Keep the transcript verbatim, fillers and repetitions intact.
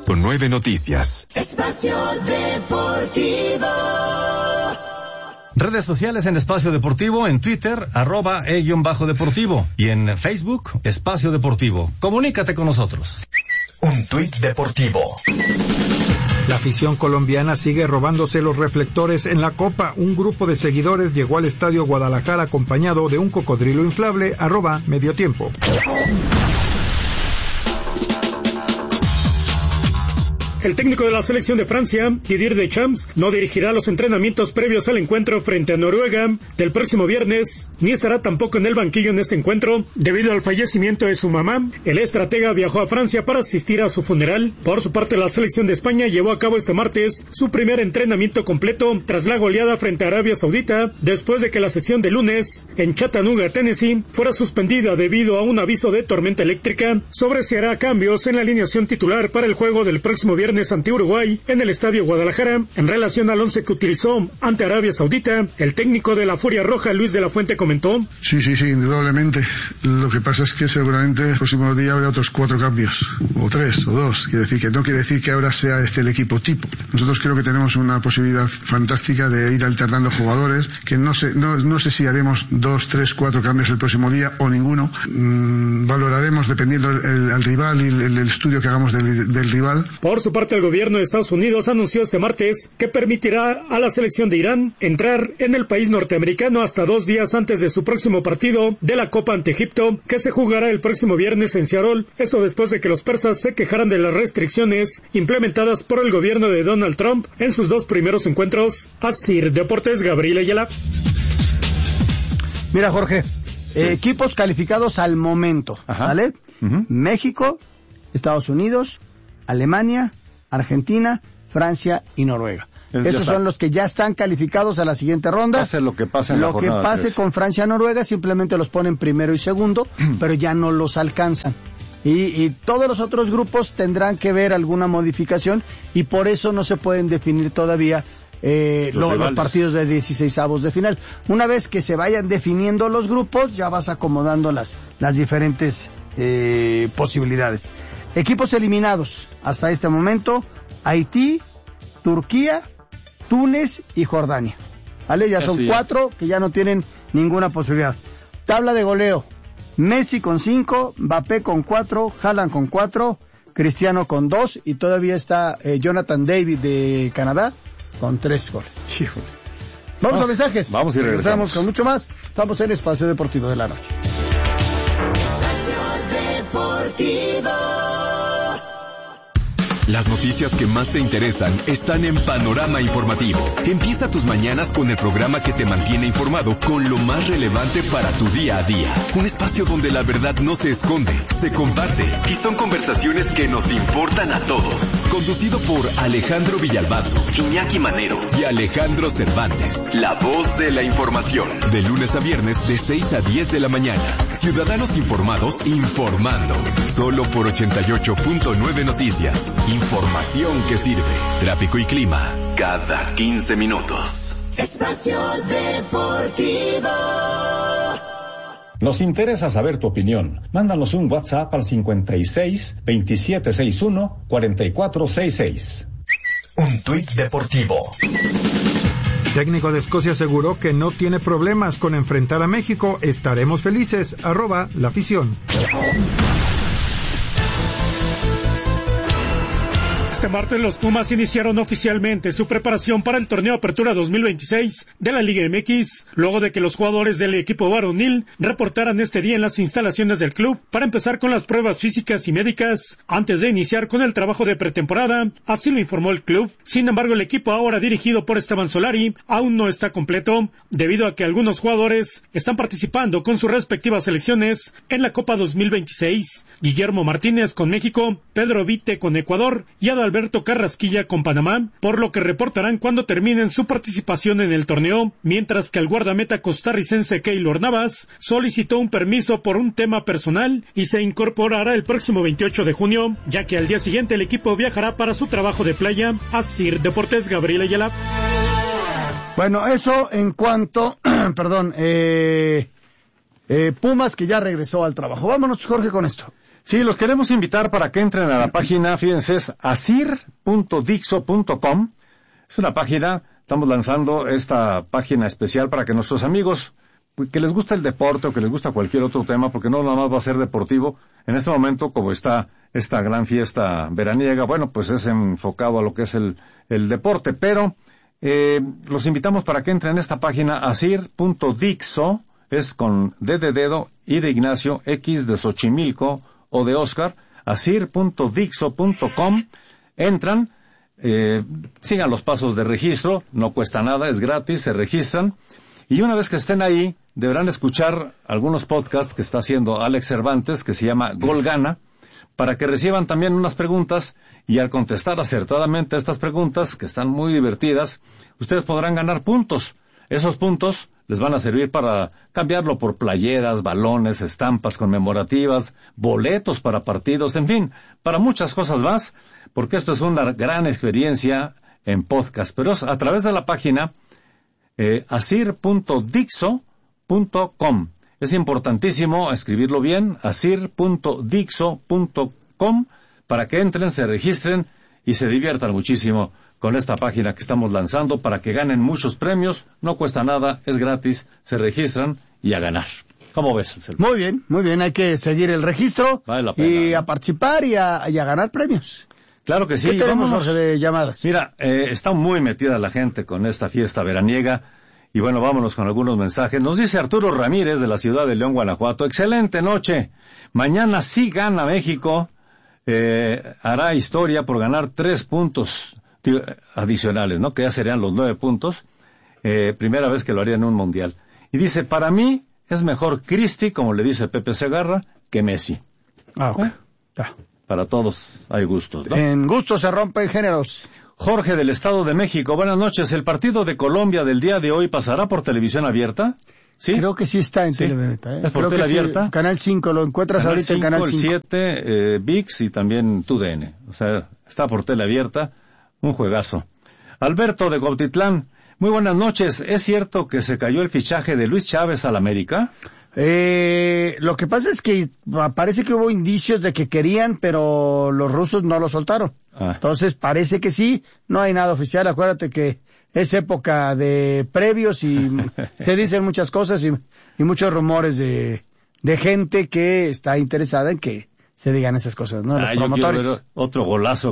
punto nueve Noticias. Espacio Deportivo. Redes sociales en Espacio Deportivo, en Twitter, arroba e-deportivo, y en Facebook, Espacio Deportivo. Comunícate con nosotros. Un tuit deportivo. La afición colombiana sigue robándose los reflectores en la Copa. Un grupo de seguidores llegó al Estadio Guadalajara acompañado de un cocodrilo inflable, arroba medio tiempo. El técnico de la selección de Francia, Didier Deschamps, no dirigirá los entrenamientos previos al encuentro frente a Noruega del próximo viernes, ni estará tampoco en el banquillo en este encuentro, debido al fallecimiento de su mamá. El estratega viajó a Francia para asistir a su funeral. Por su parte, la selección de España llevó a cabo este martes su primer entrenamiento completo tras la goleada frente a Arabia Saudita, después de que la sesión de lunes en Chattanooga, Tennessee, fuera suspendida debido a un aviso de tormenta eléctrica. Sobre si hará cambios en la alineación titular para el juego del próximo viernes ante Uruguay en el Estadio Guadalajara. En relación al once que utilizó ante Arabia Saudita, el técnico de la Furia Roja, Luis de la Fuente, comentó: Sí, sí, sí, indudablemente. Lo que pasa es que seguramente el próximo día habrá otros cuatro cambios, o tres, o dos. Quiere decir que no quiere decir que ahora sea este el equipo tipo. Nosotros creo que tenemos una posibilidad fantástica de ir alternando jugadores, que no sé, no, no sé si haremos dos, tres, cuatro cambios el próximo día o ninguno. Mm, valoraremos dependiendo el, el, el rival y el, el estudio que hagamos del, del rival. Por su parte, el gobierno de Estados Unidos anunció este martes que permitirá a la selección de Irán entrar en el país norteamericano hasta dos días antes de su próximo partido de la Copa ante Egipto, que se jugará el próximo viernes en Seattle. Esto después de que los persas se quejaran de las restricciones implementadas por el gobierno de Donald Trump en sus dos primeros encuentros. Asir Deportes, Gabriel Ayala. Mira, Jorge, sí. eh, equipos calificados al momento, Ajá. ¿vale? Uh-huh. México, Estados Unidos, Alemania, Argentina, Francia y Noruega. Es Esos son los que ya están calificados a la siguiente ronda. Pase lo que pase en lo la jornada que pase tres. Con Francia y Noruega simplemente los ponen primero y segundo, pero ya no los alcanzan. Y, y todos los otros grupos tendrán que ver alguna modificación y por eso no se pueden definir todavía eh, los, lo, los partidos de dieciseisavos de final. Una vez que se vayan definiendo los grupos, ya vas acomodando las, las diferentes eh, posibilidades. Equipos eliminados hasta este momento: Haití, Turquía, Túnez y Jordania. ¿Vale? Ya son cuatro que ya no tienen ninguna posibilidad. Tabla de goleo: Messi con cinco, Mbappé con cuatro, Haaland con cuatro, Cristiano con dos y todavía está eh, Jonathan David de Canadá con tres goles. Híjole. Vamos, vamos a mensajes. Vamos y regresamos. regresamos con mucho más. Estamos en Espacio Deportivo de la Noche. Espacio Deportivo. Las noticias que más te interesan están en Panorama Informativo. Empieza tus mañanas con el programa que te mantiene informado con lo más relevante para tu día a día. Un espacio donde la verdad no se esconde, se comparte y son conversaciones que nos importan a todos. Conducido por Alejandro Villalbazo, Iñaki Manero y Alejandro Cervantes. La voz de la información. De lunes a viernes de seis a diez de la mañana. Ciudadanos informados informando. Solo por ochenta y ocho punto nueve Noticias. Información que sirve. Tráfico y clima cada quince minutos. Espacio Deportivo. Nos interesa saber tu opinión. Mándanos un WhatsApp al cincuenta y seis, veintisiete sesenta y uno, cuarenta y cuatro sesenta y seis. Un tuit deportivo. Técnico de Escocia aseguró que no tiene problemas con enfrentar a México. Estaremos felices. Arroba la afición. Este martes los Pumas iniciaron oficialmente su preparación para el torneo Apertura dos mil veintiséis de la Liga M X, luego de que los jugadores del equipo varonil reportaran este día en las instalaciones del club para empezar con las pruebas físicas y médicas antes de iniciar con el trabajo de pretemporada, así lo informó el club. Sin embargo, el equipo ahora dirigido por Esteban Solari aún no está completo, debido a que algunos jugadores están participando con sus respectivas selecciones en la Copa dos mil veintiséis. Guillermo Martínez con México, Pedro Vite con Ecuador y Adalberto Alberto Carrasquilla con Panamá, por lo que reportarán cuando terminen su participación en el torneo, mientras que el guardameta costarricense Keylor Navas solicitó un permiso por un tema personal y se incorporará el próximo veintiocho de junio, ya que al día siguiente el equipo viajará para su trabajo de playa. Asir Deportes, Gabriel Ayala. Bueno, eso en cuanto, perdón, eh, eh, Pumas que ya regresó al trabajo. Vámonos, Jorge, con esto. Sí, los queremos invitar para que entren a la página, fíjense, es asir punto dixo punto com. Es una página, estamos lanzando esta página especial para que nuestros amigos que les gusta el deporte o que les gusta cualquier otro tema, porque no nada más va a ser deportivo, en este momento, como está esta gran fiesta veraniega, bueno, pues es enfocado a lo que es el, el deporte, pero eh, los invitamos para que entren en esta página asir punto dixo, es con D de dedo, I de Ignacio, X de Xochimilco o de Oscar, asir punto dixo punto com, entran, eh, sigan los pasos de registro, no cuesta nada, es gratis, se registran, y una vez que estén ahí, deberán escuchar algunos podcasts que está haciendo Alex Cervantes, que se llama Gol Gana, para que reciban también unas preguntas, y al contestar acertadamente a estas preguntas, que están muy divertidas, ustedes podrán ganar puntos. Esos puntos les van a servir para cambiarlo por playeras, balones, estampas conmemorativas, boletos para partidos, en fin, para muchas cosas más, porque esto es una gran experiencia en podcast. Pero es a través de la página eh, asir punto dixo punto com. Es importantísimo escribirlo bien, asir punto dixo punto com, para que entren, se registren y se diviertan muchísimo con esta página que estamos lanzando para que ganen muchos premios. No cuesta nada, es gratis, se registran y a ganar. ¿Cómo ves, Anselmo? Muy bien, muy bien, hay que seguir el registro vale la pena, y ¿no? a participar y a, y a ganar premios. Claro que sí. ¿Qué tenemos, Vámonos. Jorge, de llamadas? Mira, eh, está muy metida la gente con esta fiesta veraniega. Y bueno, vámonos con algunos mensajes. Nos dice Arturo Ramírez de la ciudad de León, Guanajuato. Excelente noche. Mañana sí gana México. Eh, hará historia por ganar tres puntos tío, adicionales, ¿no? Que ya serían los nueve puntos. Eh, primera vez que lo haría en un mundial. Y dice, para mí es mejor Cristi, como le dice Pepe Segarra, que Messi. Ah, ok. Ya. Para todos hay gustos, ¿no? En gusto se rompen géneros. Jorge del Estado de México, buenas noches. ¿El partido de Colombia del día de hoy pasará por televisión abierta? Sí. Creo que sí está en Sí. televenta. ¿eh? ¿Es por Creo tele que sí. abierta? Canal cinco, lo encuentras Canal ahorita cinco, en Canal el cinco. siete, eh, V I X y también T U D N. O sea, está por tele abierta. Un juegazo. Alberto de Cuautitlán, muy buenas noches. ¿Es cierto que se cayó el fichaje de Luis Chávez al América? Eh, lo que pasa es que parece que hubo indicios de que querían, pero los rusos no lo soltaron. Ah. Entonces parece que sí, no hay nada oficial. Acuérdate que es época de previos y se dicen muchas cosas y, y muchos rumores de, de gente que está interesada en que se digan esas cosas, ¿no? Los Ah, yo quiero promotores. ver otro golazo